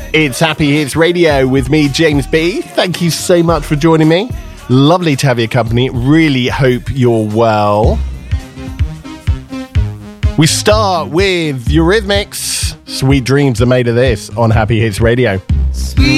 It's Happy Hits Radio with me, James B. Thank you so much for joining me. Lovely to have your company. Really hope you're well. We start with Eurythmics. Sweet dreams are made of this on Happy Hits Radio. Sweet